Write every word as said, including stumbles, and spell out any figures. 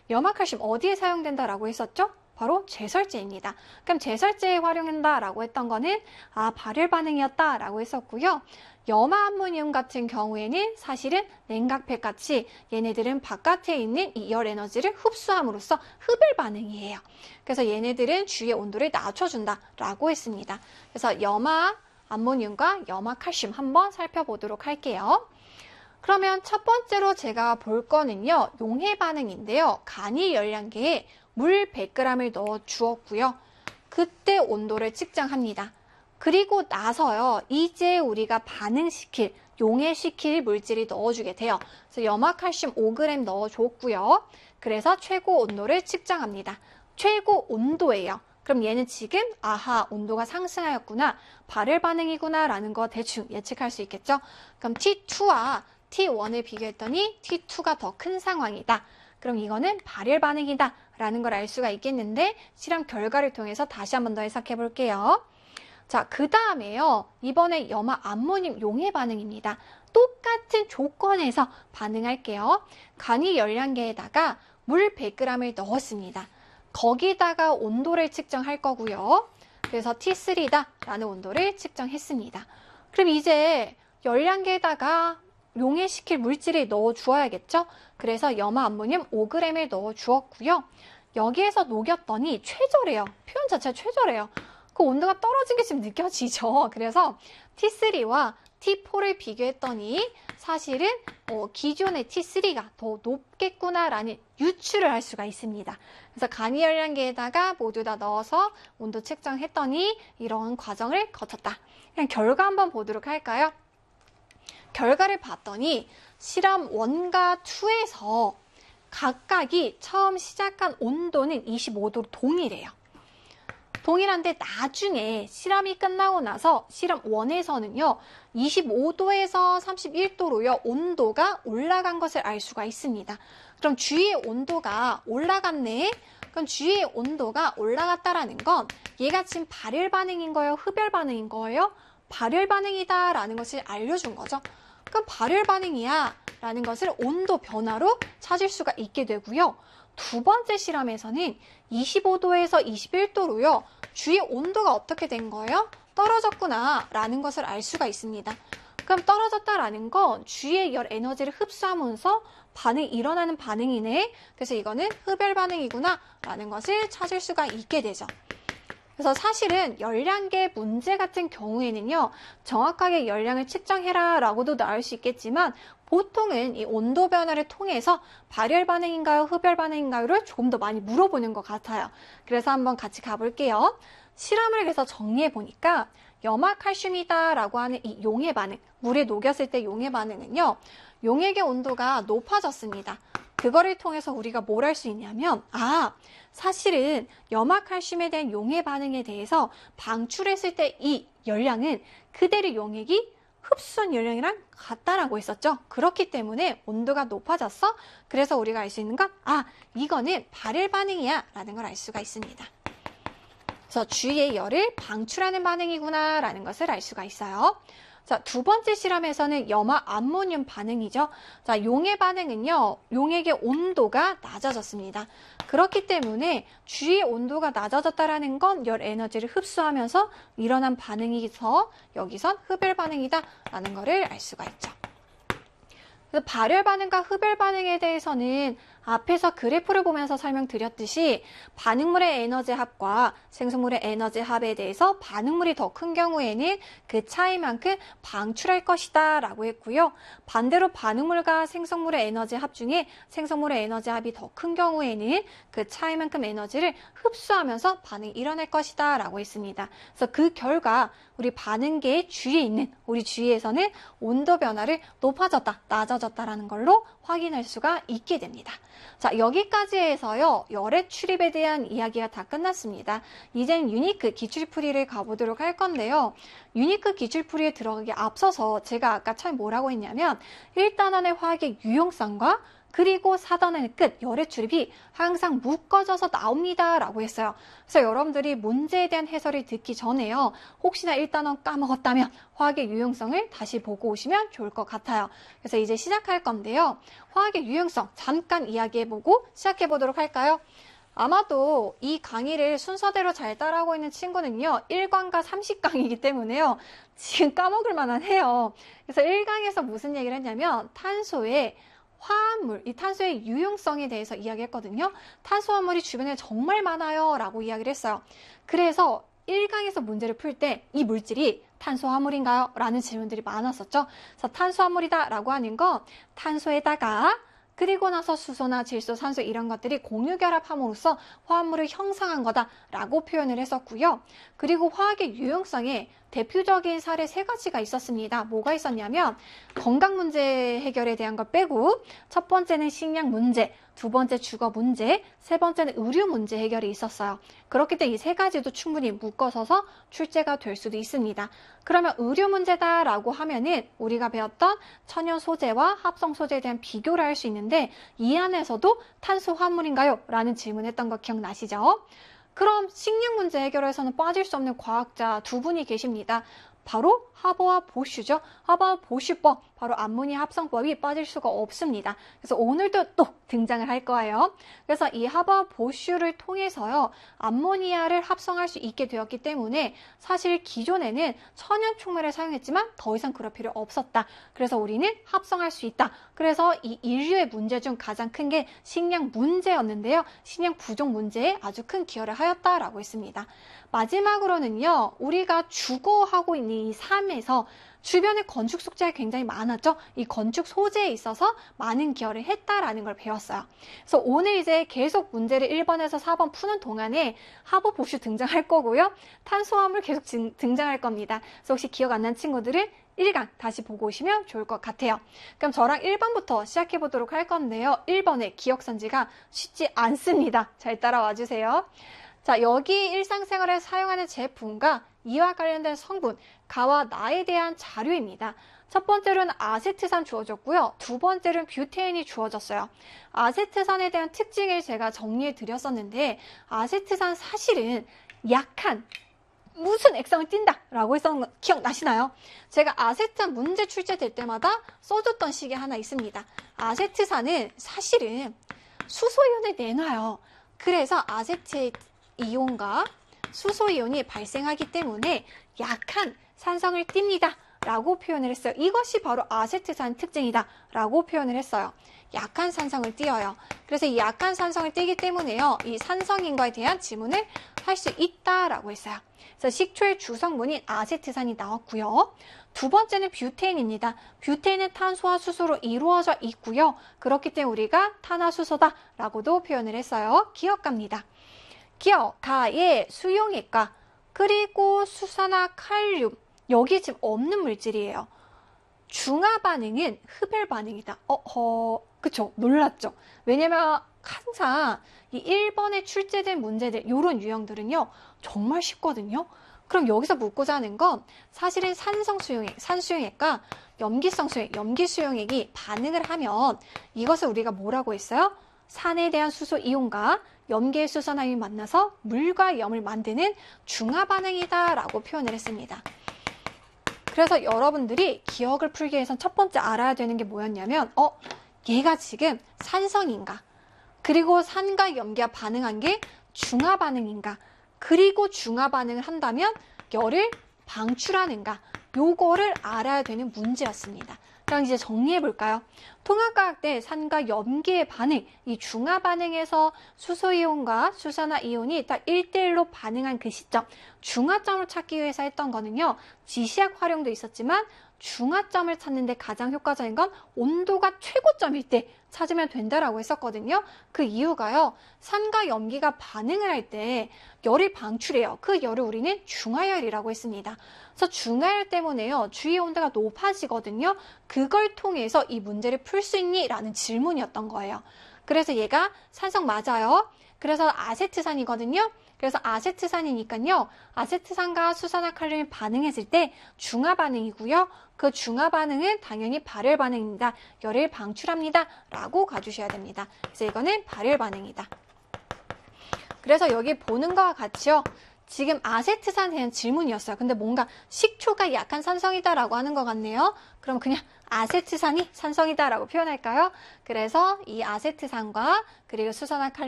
염화칼슘 어디에 사용된다라고 했었죠? 바로 제설제입니다. 그럼 제설제에 활용한다라고 했던 거는 아 발열 반응이었다라고 했었고요. 염화암모늄 같은 경우에는 사실은 냉각팩 같이 얘네들은 바깥에 있는 이 열 에너지를 흡수함으로써 흡열 반응이에요. 그래서 얘네들은 주위의 온도를 낮춰준다라고 했습니다. 그래서 염화 암모늄과 염화칼슘 한번 살펴보도록 할게요. 그러면 첫 번째로 제가 볼 거는요. 용해 반응인데요. 간이 열량계에 물 백 그램을 넣어 주었고요. 그때 온도를 측정합니다. 그리고 나서요. 이제 우리가 반응시킬, 용해시킬 물질이 넣어주게 돼요. 그래서 염화칼슘 오 그램 넣어줬고요. 그래서 최고 온도를 측정합니다. 최고 온도예요. 그럼 얘는 지금 아하 온도가 상승하였구나. 발열 반응이구나 라는 거 대충 예측할 수 있겠죠. 그럼 티 투와 티 원을 비교했더니 티 투가 더 큰 상황이다. 그럼 이거는 발열 반응이다 라는 걸 알 수가 있겠는데 실험 결과를 통해서 다시 한 번 더 해석해 볼게요. 자, 그 다음에요. 이번에 염화 암모늄 용해 반응입니다. 똑같은 조건에서 반응할게요. 간이 열량계에다가 물 백 그램을 넣었습니다. 거기다가 온도를 측정할 거고요. 그래서 티 쓰리다 라는 온도를 측정했습니다. 그럼 이제 열량계에다가 용해시킬 물질을 넣어 주어야겠죠? 그래서 염화 암모늄 오 그램을 넣어 주었고요. 여기에서 녹였더니 최저래요. 표현 자체가 최저래요. 그 온도가 떨어진 게 지금 느껴지죠? 그래서 티 쓰리와 티 포를 비교했더니 사실은 어, 기존의 티 쓰리가 더 높겠구나라는 유추를 할 수가 있습니다. 그래서 간이 열량계에다가 모두 다 넣어서 온도 측정했더니 이런 과정을 거쳤다. 그냥 결과 한번 보도록 할까요? 결과를 봤더니 실험 일과 이에서 각각이 처음 시작한 온도는 이십오 도로 동일해요. 동일한데 나중에 실험이 끝나고 나서 실험 일에서는요. 이십오 도에서 삼십일 도로요. 온도가 올라간 것을 알 수가 있습니다. 그럼 주위의 온도가 올라갔네. 그럼 주위의 온도가 올라갔다라는 건 얘가 지금 발열 반응인 거예요? 흡열 반응인 거예요? 발열 반응이다 라는 것을 알려준 거죠. 그럼 발열 반응이야 라는 것을 온도 변화로 찾을 수가 있게 되고요. 두 번째 실험에서는 이십오 도에서 이십일 도로요. 주위 온도가 어떻게 된 거예요? 떨어졌구나 라는 것을 알 수가 있습니다. 그럼 떨어졌다라는 건 주위의 열 에너지를 흡수하면서 반응이 일어나는 반응이네. 그래서 이거는 흡열 반응이구나 라는 것을 찾을 수가 있게 되죠. 그래서 사실은 열량계 문제 같은 경우에는요. 정확하게 열량을 측정해라 라고도 나올 수 있겠지만 보통은 이 온도 변화를 통해서 발열 반응인가요? 흡열 반응인가요를 조금 더 많이 물어보는 것 같아요. 그래서 한번 같이 가볼게요. 실험을 해서 정리해 보니까 염화칼슘이다 라고 하는 이 용해 반응, 물에 녹였을 때 용해 반응은요. 용액의 온도가 높아졌습니다. 그거를 통해서 우리가 뭘 할 수 있냐면 아 사실은 염화칼슘에 대한 용해 반응에 대해서 방출했을 때 이 열량은 그대로 용액이 흡수한 열량이랑 같다라고 했었죠. 그렇기 때문에 온도가 높아졌어. 그래서 우리가 알 수 있는 건 아 이거는 발열 반응이야 라는 걸 알 수가 있습니다. 그래서 주위의 열을 방출하는 반응이구나 라는 것을 알 수가 있어요. 자, 두 번째 실험에서는 염화 암모늄 반응이죠. 자, 용해 반응은요, 용액의 온도가 낮아졌습니다. 그렇기 때문에 주위의 온도가 낮아졌다라는 건 열 에너지를 흡수하면서 일어난 반응이서 여기선 흡열 반응이다라는 것을 알 수가 있죠. 그래서 발열 반응과 흡열 반응에 대해서는 앞에서 그래프를 보면서 설명드렸듯이 반응물의 에너지 합과 생성물의 에너지 합에 대해서 반응물이 더 큰 경우에는 그 차이만큼 방출할 것이다 라고 했고요. 반대로 반응물과 생성물의 에너지 합 중에 생성물의 에너지 합이 더 큰 경우에는 그 차이만큼 에너지를 흡수하면서 반응이 일어날 것이다 라고 했습니다. 그래서 그 결과 우리 반응계의 주위에 있는 우리 주위에서는 온도 변화를 높아졌다, 낮아졌다라는 걸로 확인할 수가 있게 됩니다. 자, 여기까지 해서요. 열의 출입에 대한 이야기가 다 끝났습니다. 이젠 유니크 기출풀이를 가보도록 할 건데요. 유니크 기출풀이에 들어가기 앞서서 제가 아까 처음 뭐라고 했냐면 일 단원의 화학의 유용성과 그리고 사단의 끝, 열의 출입이 항상 묶어져서 나옵니다 라고 했어요. 그래서 여러분들이 문제에 대한 해설을 듣기 전에요. 혹시나 일 단원 까먹었다면 화학의 유용성을 다시 보고 오시면 좋을 것 같아요. 그래서 이제 시작할 건데요. 화학의 유용성 잠깐 이야기해보고 시작해보도록 할까요? 아마도 이 강의를 순서대로 잘 따라하고 있는 친구는요. 일 강과 삼십 강이기 때문에요. 지금 까먹을 만한 해요. 그래서 일 강에서 무슨 얘기를 했냐면 탄소의 화합물, 이 탄소의 유용성에 대해서 이야기했거든요. 탄소화물이 주변에 정말 많아요 라고 이야기를 했어요. 그래서 일 강에서 문제를 풀 때 이 물질이 탄소화물인가요? 라는 질문들이 많았었죠. 그래서 탄소화물이다 라고 하는 건 탄소에다가 그리고 나서 수소나 질소, 산소 이런 것들이 공유결합함으로써 화합물을 형성한 거다라고 표현을 했었고요. 그리고 화학의 유용성에 대표적인 사례 세 가지가 있었습니다. 뭐가 있었냐면 건강 문제 해결에 대한 걸 빼고 첫 번째는 식량 문제, 두 번째 주거 문제, 세 번째는 의료 문제 해결이 있었어요. 그렇기 때문에 이 세 가지도 충분히 묶어서서 출제가 될 수도 있습니다. 그러면 의료 문제다라고 하면은 우리가 배웠던 천연 소재와 합성 소재에 대한 비교를 할 수 있는데 이 안에서도 탄소 화물인가요? 라는 질문했던 거 기억나시죠? 그럼 식량 문제 해결에서는 빠질 수 없는 과학자 두 분이 계십니다. 바로 하버와 보슈죠. 하버와 보슈법, 바로 암모니아 합성법이 빠질 수가 없습니다. 그래서 오늘도 또 등장을 할 거예요. 그래서 이 하버와 보슈를 통해서요, 암모니아를 합성할 수 있게 되었기 때문에 사실 기존에는 천연 촉매를 사용했지만 더 이상 그럴 필요 없었다. 그래서 우리는 합성할 수 있다. 그래서 이 인류의 문제 중 가장 큰 게 식량 문제였는데요. 식량 부족 문제에 아주 큰 기여를 하였다라고 했습니다. 마지막으로는요, 우리가 주거하고 있는 이 삶에서 주변에 건축 숙제가 굉장히 많았죠. 이 건축 소재에 있어서 많은 기여를 했다라는 걸 배웠어요. 그래서 오늘 이제 계속 문제를 일 번에서 사 번 푸는 동안에 하버 보슈 등장할 거고요. 탄소화물 계속 진, 등장할 겁니다. 그래서 혹시 기억 안 난 친구들은 일 강 다시 보고 오시면 좋을 것 같아요. 그럼 저랑 일 번부터 시작해 보도록 할 건데요. 일 번의 기억선지가 쉽지 않습니다. 잘 따라와 주세요. 자, 여기 일상생활에 사용하는 제품과 이와 관련된 성분, 가와 나에 대한 자료입니다. 첫 번째로는 아세트산 주어졌고요. 두 번째로는 뷰테인이 주어졌어요. 아세트산에 대한 특징을 제가 정리해 드렸었는데 아세트산 사실은 약한 무슨 액상을 띈다 라고 했었던 거 기억나시나요? 제가 아세트산 문제 출제될 때마다 써줬던 식이 하나 있습니다. 아세트산은 사실은 수소이온을 내놔요. 그래서 아세트 이온과 수소이온이 발생하기 때문에 약한 산성을 띱니다 라고 표현을 했어요. 이것이 바로 아세트산 특징이다 라고 표현을 했어요. 약한 산성을 띄어요. 그래서 이 약한 산성을 띄기 때문에요, 이 산성인과에 대한 지문을 할 수 있다라고 했어요. 그래서 식초의 주성분인 아세트산이 나왔고요. 두 번째는 뷰테인입니다. 뷰테인은 탄소와 수소로 이루어져 있고요. 그렇기 때문에 우리가 탄화수소다라고도 표현을 했어요. 기억갑니다. 기억, 가의 수용액과 그리고 수산화 칼륨, 여기 지금 없는 물질이에요. 중화 반응은 흡열 반응이다. 어허, 그쵸? 놀랐죠? 왜냐면 항상 이 일 번에 출제된 문제들, 이런 유형들은요, 정말 쉽거든요. 그럼 여기서 묻고자 하는 건 사실은 산성 수용액, 산수용액과 염기성 수용액, 염기 수용액이 반응을 하면 이것을 우리가 뭐라고 했어요? 산에 대한 수소 이온과 염기의 수소나임이 만나서 물과 염을 만드는 중화 반응이다 라고 표현을 했습니다. 그래서 여러분들이 기억을 풀기 위해선 첫 번째 알아야 되는 게 뭐였냐면 어, 얘가 지금 산성인가? 그리고 산과 염기가 반응한 게 중화 반응인가? 그리고 중화 반응을 한다면 열을 방출하는가? 요거를 알아야 되는 문제였습니다. 그럼 이제 정리해 볼까요? 통합과학 때 산과 염기의 반응, 이 중화 반응에서 수소이온과 수산화이온이 딱 일 대 일로 반응한 그 시점, 중화점을 찾기 위해서 했던 거는요, 지시약 활용도 있었지만 중화점을 찾는 데 가장 효과적인 건 온도가 최고점일 때 찾으면 된다라고 했었거든요. 그 이유가요, 산과 염기가 반응을 할 때 열이 방출해요. 그 열을 우리는 중화열이라고 했습니다. 그래서 중화열 때문에요, 주위의 온도가 높아지거든요. 그걸 통해서 이 문제를 풀 수 있니? 라는 질문이었던 거예요. 그래서 얘가 산성 맞아요. 그래서 아세트산이거든요. 그래서 아세트산이니까요. 아세트산과 수산화칼륨이 반응했을 때 중화 반응이고요. 그 중화 반응은 당연히 발열 반응입니다. 열을 방출합니다. 라고 가주셔야 됩니다. 그래서 이거는 발열 반응이다. 그래서 여기 보는 거와 같이요. 지금 아세트산에 대한 질문이었어요. 근데 뭔가 식초가 약한 산성이다라고 하는 것 같네요. 그럼 그냥 아세트산이 산성이다라고 표현할까요? 그래서 이 아세트산과 그리고 수산화칼륨